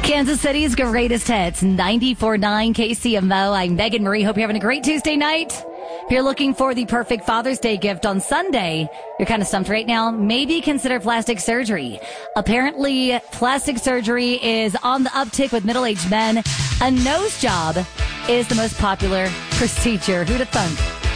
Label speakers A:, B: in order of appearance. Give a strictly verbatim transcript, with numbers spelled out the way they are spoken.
A: Kansas City's greatest hits, ninety-four point nine K C M O. I'm Megan Marie. Hope you're having a great Tuesday night. If you're looking for the perfect Father's Day gift on Sunday, you're kind of stumped right now, maybe consider plastic surgery. Apparently, plastic surgery is on the uptick with middle-aged men. A nose job is the most popular procedure. Who'd have thunk?